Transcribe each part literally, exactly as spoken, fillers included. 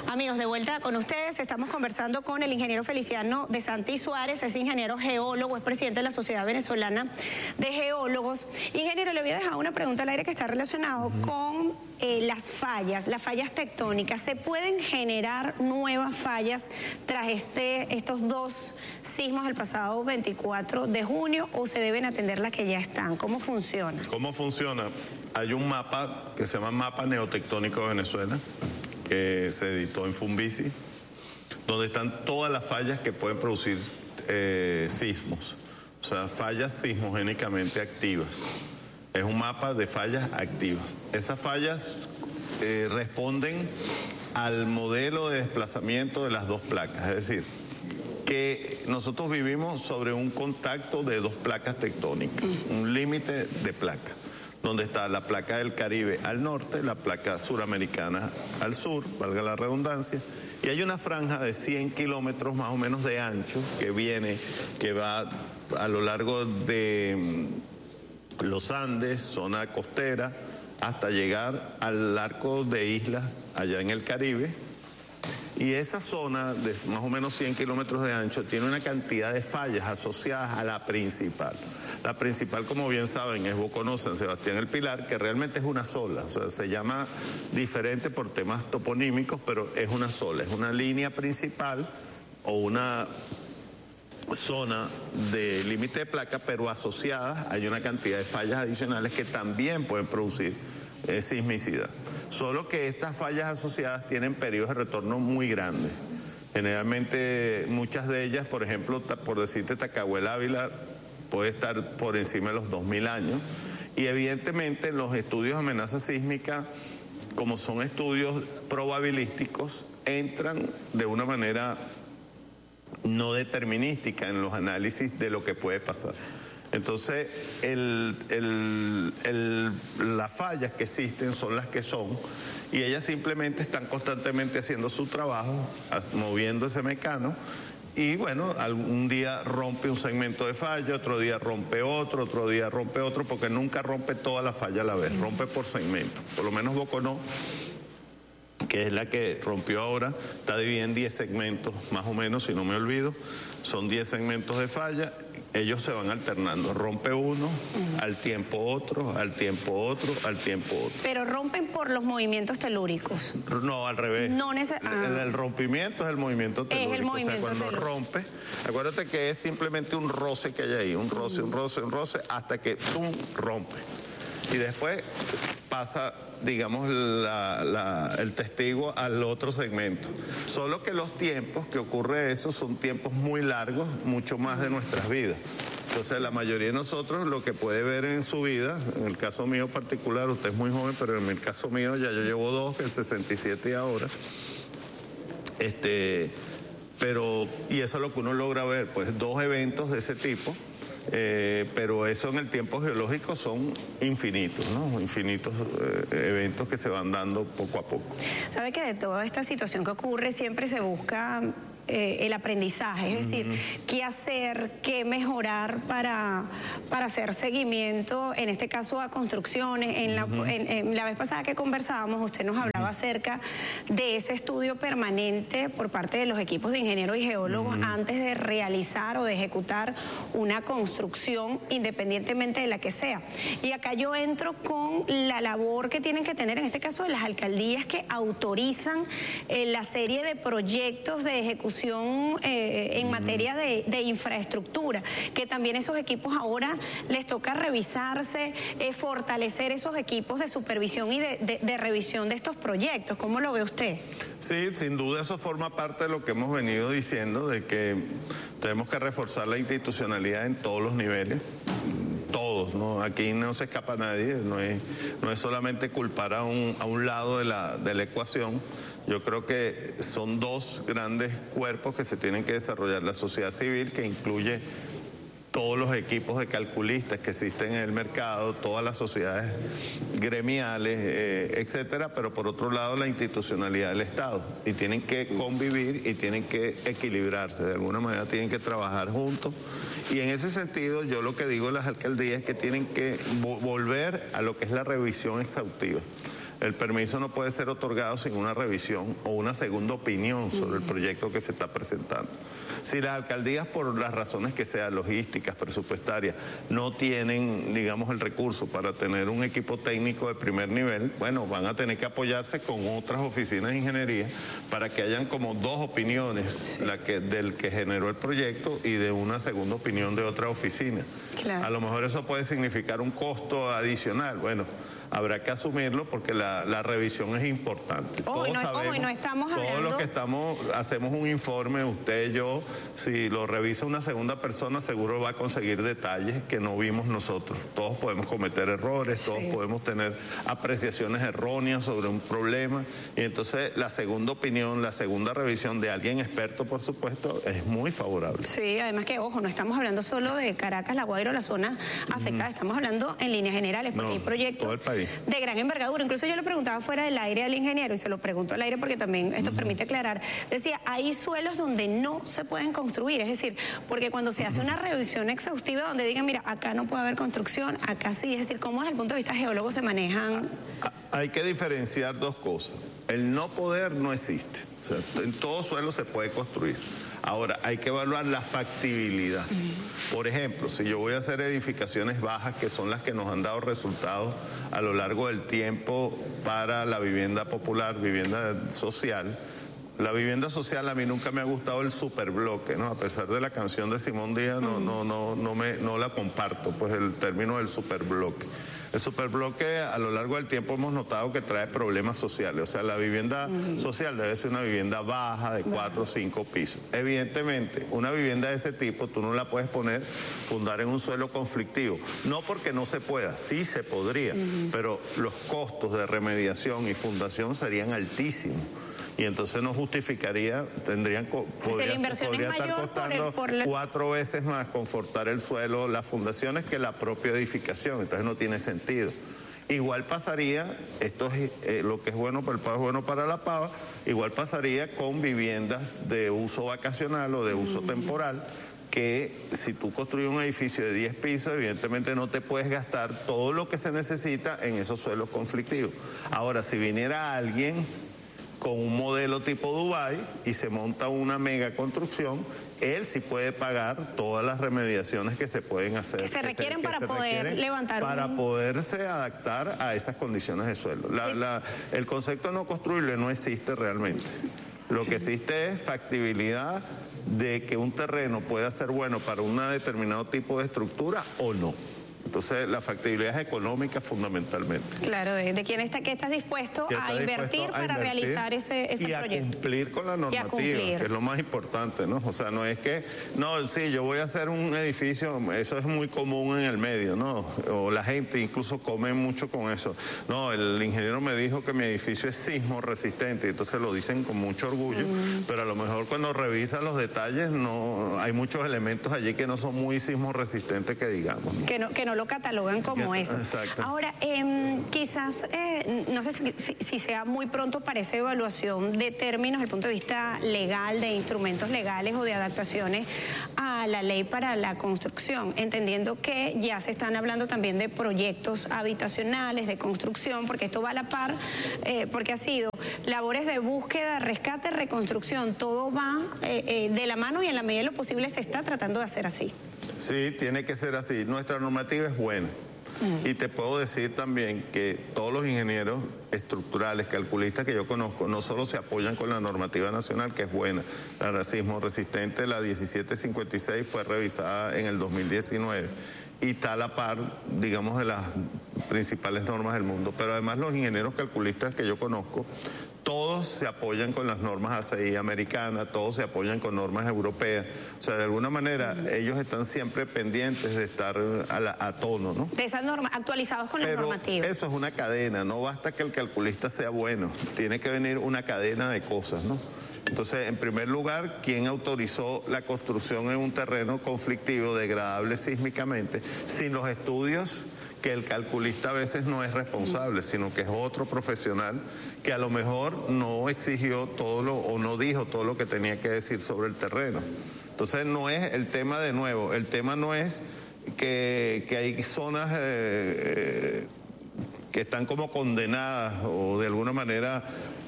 Amigos, de vuelta con ustedes, estamos conversando con el ingeniero Feliciano de Santi Suárez, es ingeniero geólogo, es presidente de la Sociedad Venezolana de Geólogos. Ingeniero, le voy a dejar una pregunta al aire que está relacionado uh-huh. con eh, las fallas, las fallas tectónicas. ¿Se pueden generar nuevas fallas tras este, estos dos sismos del pasado veinticuatro de junio o se deben atender las que ya están? ¿Cómo funciona? ¿Cómo funciona? Hay un mapa que se llama Mapa Neotectónico de Venezuela, que se editó en Funvisi, donde están todas las fallas que pueden producir eh, sismos, o sea, fallas sismogénicamente activas. Es un mapa de fallas activas. Esas fallas eh, responden al modelo de desplazamiento de las dos placas, es decir, que nosotros vivimos sobre un contacto de dos placas tectónicas, un límite de placas, donde está la placa del Caribe al norte, la placa suramericana al sur, valga la redundancia, y hay una franja de cien kilómetros más o menos de ancho que viene, que va a lo largo de los Andes, zona costera, hasta llegar al arco de islas allá en el Caribe. Y esa zona de más o menos cien kilómetros de ancho tiene una cantidad de fallas asociadas a la principal. La principal, como bien saben, es Boconó, San Sebastián el Pilar, que realmente es una sola. O sea, se llama diferente por temas toponímicos, pero es una sola. Es una línea principal o una zona de límite de placa, pero asociadas hay una cantidad de fallas adicionales que también pueden producir eh, sismicidad. Solo que estas fallas asociadas tienen periodos de retorno muy grandes. Generalmente muchas de ellas, por ejemplo, por decirte Tacahuel Ávila, puede estar por encima de los dos mil años. Y evidentemente los estudios de amenaza sísmica, como son estudios probabilísticos, entran de una manera no determinística en los análisis de lo que puede pasar. Entonces, el, el, el, las fallas que existen son las que son y ellas simplemente están constantemente haciendo su trabajo, moviendo ese mecano y bueno, algún día rompe un segmento de falla, otro día rompe otro, otro día rompe otro, porque nunca rompe toda la falla a la vez, rompe por segmento. Por lo menos Boconó, que es la que rompió ahora, está dividida en diez segmentos, más o menos, si no me olvido. Son diez segmentos de falla, ellos se van alternando. Rompe uno, uh-huh. al tiempo otro, al tiempo otro, al tiempo otro. Pero rompen por los movimientos telúricos. No, al revés. No neces- ah. el, el rompimiento es el movimiento telúrico. Es el movimiento o sea, cuando telúrico. rompe, acuérdate que es simplemente un roce que hay ahí, un roce, uh-huh. un roce, un roce, hasta que ¡tum! Rompe. Y después pasa, digamos, la, la, el testigo al otro segmento. Solo que los tiempos que ocurre eso son tiempos muy largos, mucho más de nuestras vidas. Entonces, la mayoría de nosotros lo que puede ver en su vida, en el caso mío particular, usted es muy joven, pero en el caso mío ya yo llevo dos, el sesenta y siete y ahora. Este, pero, y eso es lo que uno logra ver, pues dos eventos de ese tipo. Eh, pero eso en el tiempo geológico son infinitos, ¿no? Infinitos eh, eventos que se van dando poco a poco. Sabe que de toda esta situación que ocurre siempre se busca eh, el aprendizaje, es decir, uh-huh. qué hacer, qué mejorar para, para hacer seguimiento, en este caso a construcciones. En, uh-huh. la, en, en la vez pasada que conversábamos, usted nos hablaba uh-huh. acerca de ese estudio permanente por parte de los equipos de ingenieros y geólogos uh-huh. antes de realizar o de ejecutar una construcción, independientemente de la que sea. Y acá yo entro con la labor que tienen que tener, en este caso de las alcaldías que autorizan eh, la serie de proyectos de ejecución eh, en uh-huh. materia de, de infraestructura, que también esos equipos ahora les toca revisarse, eh, fortalecer esos equipos de supervisión y de, de, de revisión de estos proyectos. ¿Cómo lo ve usted? Sí, sin duda eso forma parte de lo que hemos venido diciendo, de que tenemos que reforzar la institucionalidad en todos los niveles, todos, ¿no? Aquí no se escapa nadie, no es, no es solamente culpar a un, a un lado de la, de la ecuación. Yo creo que son dos grandes cuerpos que se tienen que desarrollar, la sociedad civil, que incluye todos los equipos de calculistas que existen en el mercado, todas las sociedades gremiales, eh, etcétera, pero por otro lado la institucionalidad del Estado, y tienen que convivir y tienen que equilibrarse, de alguna manera tienen que trabajar juntos, y en ese sentido yo lo que digo a las alcaldías es que tienen que vo- volver a lo que es la revisión exhaustiva. El permiso no puede ser otorgado sin una revisión o una segunda opinión sobre el proyecto que se está presentando. Si las alcaldías, por las razones que sean, logísticas, presupuestarias, no tienen, digamos, el recurso para tener un equipo técnico de primer nivel, bueno, van a tener que apoyarse con otras oficinas de ingeniería para que hayan como dos opiniones, la que, del que generó el proyecto y de una segunda opinión de otra oficina. Claro. A lo mejor eso puede significar un costo adicional. Bueno, habrá que asumirlo porque la, la revisión es importante. Oh, todos no, sabemos, oh, y no estamos todos hablando... los que estamos, hacemos un informe, usted, yo, si lo revisa una segunda persona, seguro va a conseguir detalles que no vimos nosotros. Todos podemos cometer errores, sí. todos podemos tener apreciaciones erróneas sobre un problema, y entonces la segunda opinión, la segunda revisión de alguien experto, por supuesto, es muy favorable. Sí, además que, ojo, no estamos hablando solo de Caracas, La Guaira, la zona afectada, mm. estamos hablando en líneas generales, porque no, hay proyectos... Todo el país. De gran envergadura. Incluso yo le preguntaba fuera del aire al ingeniero, y se lo pregunto al aire porque también esto uh-huh. permite aclarar. Decía, hay suelos donde no se pueden construir, es decir, porque cuando se hace una revisión exhaustiva donde digan, mira, acá no puede haber construcción, acá sí, es decir, ¿cómo desde el punto de vista geólogo se manejan? Hay que diferenciar dos cosas. El no poder no existe. O sea, en todo suelo se puede construir. Ahora, hay que evaluar la factibilidad. Por ejemplo, si yo voy a hacer edificaciones bajas, que son las que nos han dado resultados a lo largo del tiempo para la vivienda popular, vivienda social. La vivienda social, a mí nunca me ha gustado el superbloque, ¿no? A pesar de la canción de Simón Díaz, no, no, no, no, me, no la comparto, pues el término del superbloque. El superbloque, a lo largo del tiempo hemos notado que trae problemas sociales. O sea, la vivienda uh-huh. social debe ser una vivienda baja de cuatro o cinco pisos. Evidentemente, una vivienda de ese tipo tú no la puedes poner, fundar en un suelo conflictivo. No porque no se pueda, sí se podría, uh-huh. pero los costos de remediación y fundación serían altísimos. Y entonces no justificaría, tendrían, podría, podría estar costando por el, por la... cuatro veces más confortar el suelo, las fundaciones, que la propia edificación. Entonces no tiene sentido. Igual pasaría, esto es eh, lo que es bueno para el pavo es bueno para la pava, igual pasaría con viviendas de uso vacacional o de uso mm. temporal, que si tú construyes un edificio de diez pisos, evidentemente no te puedes gastar todo lo que se necesita en esos suelos conflictivos. Ahora, si viniera alguien con un modelo tipo Dubái y se monta una mega construcción, él sí puede pagar todas las remediaciones que se pueden hacer. Que se requieren que se, que para se poder requieren levantar Para un... poderse adaptar a esas condiciones de suelo. La, sí. la, el concepto no construible no existe realmente. Lo que existe es factibilidad de que un terreno pueda ser bueno para un determinado tipo de estructura o no. Entonces, la factibilidad es económica fundamentalmente. Claro, de, de quién está, que estás dispuesto a está invertir dispuesto a para invertir realizar ese, ese y a proyecto. Cumplir con la normativa, que es lo más importante, ¿no? O sea, no es que, no, sí, yo voy a hacer un edificio, eso es muy común en el medio, ¿no? O la gente incluso come mucho con eso. No, el ingeniero me dijo que mi edificio es sismo resistente, y entonces lo dicen con mucho orgullo, mm. pero a lo mejor cuando revisan los detalles, no, hay muchos elementos allí que no son muy sismo resistentes, que digamos, ¿no? Que no, que no lo catalogan como eso. Exacto. Ahora, eh, quizás, eh, no sé si, si, si sea muy pronto para esa evaluación de términos desde el punto de vista legal, de instrumentos legales o de adaptaciones a la ley para la construcción, entendiendo que ya se están hablando también de proyectos habitacionales, de construcción, porque esto va a la par, eh, porque ha sido labores de búsqueda, rescate, reconstrucción, todo va eh, eh, de la mano, y en la medida de lo posible se está tratando de hacer así. Sí, tiene que ser así. Nuestra normativa es buena. Mm. Y te puedo decir también que todos los ingenieros estructurales, calculistas que yo conozco, no solo se apoyan con la normativa nacional, que es buena. La sismo resistente, la diecisiete cincuenta y seis, fue revisada en el dos mil diecinueve. Y está a la par, digamos, de las principales normas del mundo. Pero además los ingenieros calculistas que yo conozco, todos se apoyan con las normas A C I americanas, todos se apoyan con normas europeas. O sea, de alguna manera, mm. ellos están siempre pendientes de estar a, la, a tono, ¿no? De esas normas, actualizados con las normativas. Eso es una cadena, no basta que el calculista sea bueno, tiene que venir una cadena de cosas, ¿no? Entonces, en primer lugar, ¿quién autorizó la construcción en un terreno conflictivo, degradable sísmicamente, sin los estudios? Que el calculista a veces no es responsable, sino que es otro profesional que a lo mejor no exigió todo lo, o no dijo todo lo que tenía que decir sobre el terreno. Entonces no es el tema de nuevo, el tema no es que, que hay zonas eh, que están como condenadas o de alguna manera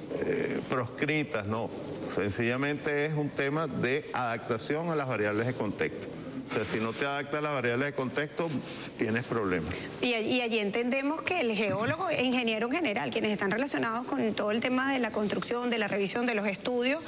eh, proscritas, no. Sencillamente es un tema de adaptación a las variables de contexto. O sea, si no te adaptas a las variables de contexto, tienes problemas. Y, y allí entendemos que el geólogo e ingeniero en general, quienes están relacionados con todo el tema de la construcción, de la revisión, de los estudios,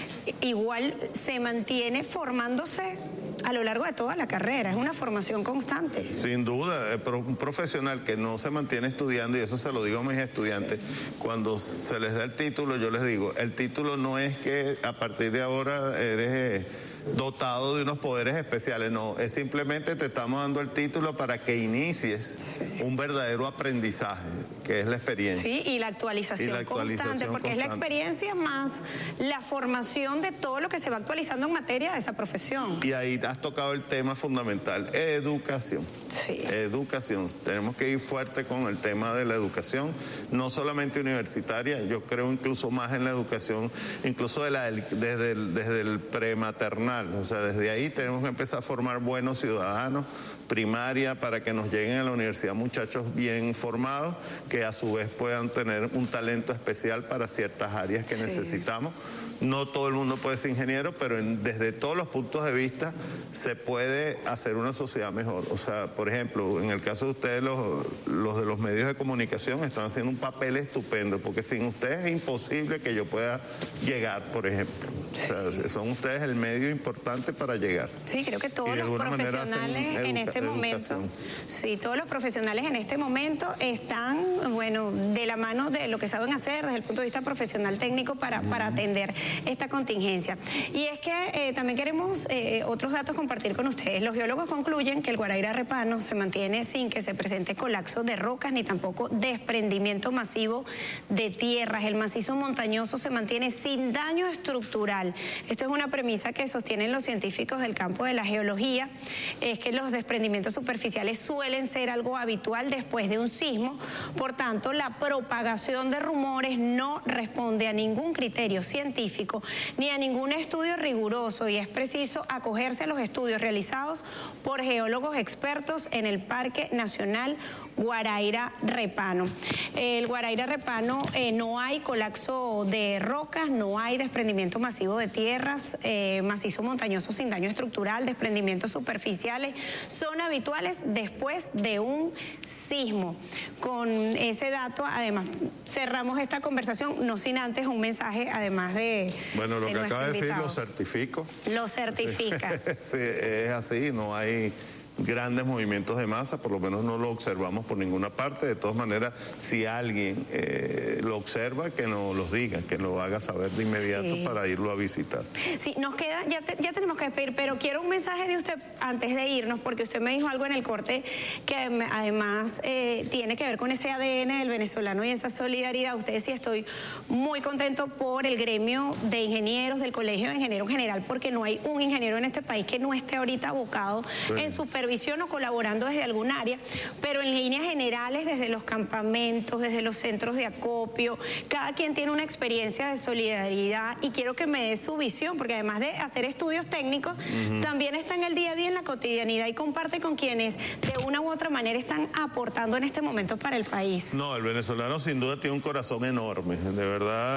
igual se mantiene formándose a lo largo de toda la carrera. Es una formación constante. Sin duda, un profesional que no se mantiene estudiando, y eso se lo digo a mis estudiantes, cuando se les da el título, yo les digo, el título no es que a partir de ahora eres dotado de unos poderes especiales, no, es simplemente te estamos dando el título para que inicies sí. un verdadero aprendizaje, que es la experiencia. Sí, y la actualización, y la actualización constante, porque constante. Es la experiencia más la formación de todo lo que se va actualizando en materia de esa profesión. Y ahí has tocado el tema fundamental, educación. Sí. Educación, tenemos que ir fuerte con el tema de la educación, no solamente universitaria, yo creo incluso más en la educación, incluso de la, desde el, desde el prematernal. O sea, desde ahí tenemos que empezar a formar buenos ciudadanos, primaria, para que nos lleguen a la universidad muchachos bien formados, que a su vez puedan tener un talento especial para ciertas áreas que sí. necesitamos. No todo el mundo puede ser ingeniero, pero en, desde todos los puntos de vista se puede hacer una sociedad mejor. O sea, por ejemplo, en el caso de ustedes, los, los de los medios de comunicación están haciendo un papel estupendo, porque sin ustedes es imposible que yo pueda llegar, por ejemplo. O sea, son ustedes el medio importante para llegar. Sí, creo que todos los profesionales en este momento, sí, todos los profesionales en este momento están, bueno, de la mano de lo que saben hacer desde el punto de vista profesional técnico para, mm. para atender esta contingencia. Y es que eh, también queremos eh, otros datos compartir con ustedes. Los geólogos concluyen que el Guaraíra Repano se mantiene sin que se presente colapso de rocas ni tampoco desprendimiento masivo de tierras. El macizo montañoso se mantiene sin daño estructural. Esto es una premisa que sostienen los científicos del campo de la geología, es que los desprendimientos superficiales suelen ser algo habitual después de un sismo, por tanto la propagación de rumores no responde a ningún criterio científico ni a ningún estudio riguroso, y es preciso acogerse a los estudios realizados por geólogos expertos en el Parque Nacional Guaraíra Repano. El Guaraíra Repano eh, no hay colapso de rocas, no hay desprendimiento masivo de tierras, eh, macizo montañoso sin daño estructural, desprendimientos superficiales son habituales después de un sismo. Con ese dato, además, cerramos esta conversación, no sin antes un mensaje, además de Bueno, lo de que acaba de decir invitado. lo certifico. Lo certifica. Sí, sí, es así, no hay grandes movimientos de masa, por lo menos no lo observamos por ninguna parte. De todas maneras, si alguien eh, lo observa, que nos lo diga, que lo haga saber de inmediato sí. para irlo a visitar. Sí, nos queda, ya, te, ya tenemos que despedir, pero quiero un mensaje de usted antes de irnos, porque usted me dijo algo en el corte que además eh, tiene que ver con ese A D N del venezolano y esa solidaridad. Usted decía, estoy muy contento por el gremio de ingenieros, del Colegio de Ingenieros General, porque no hay un ingeniero en este país que no esté ahorita abocado sí. en supervisión o colaborando desde algún área, pero en líneas generales, desde los campamentos, desde los centros de acopio, cada quien tiene una experiencia de solidaridad, y quiero que me dé su visión, porque además de hacer estudios técnicos, uh-huh. también está en el día a día, en la cotidianidad, y comparte con quienes de una u otra manera están aportando en este momento para el país. No, el venezolano sin duda tiene un corazón enorme, de verdad.